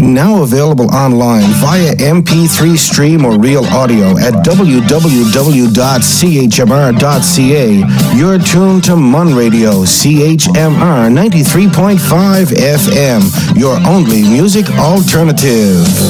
Now available online via MP3 stream or real audio at www.chmr.ca. You're tuned to Mun Radio, CHMR 93.5 FM, your only music alternative.